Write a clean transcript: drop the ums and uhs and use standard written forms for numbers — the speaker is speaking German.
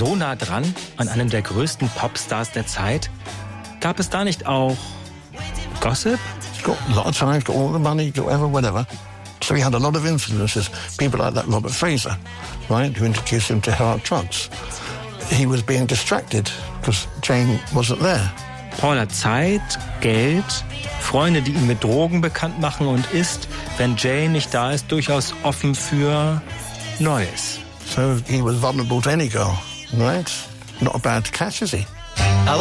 so nah dran an einem der größten Popstars der Zeit? Gab es da nicht auch Gossip? He's got a lot of time, he's got all the money, got whatever. So he had a lot of influences. People like that Robert Fraser, right, who introduced him to hard drugs. He was being distracted because Jane wasn't there. Paul hat Zeit, Geld, Freunde, die ihn mit Drogen bekannt machen und ist, wenn Jane nicht da ist, durchaus offen für Neues. So he was vulnerable to any girl, right? Not a bad catch, is he?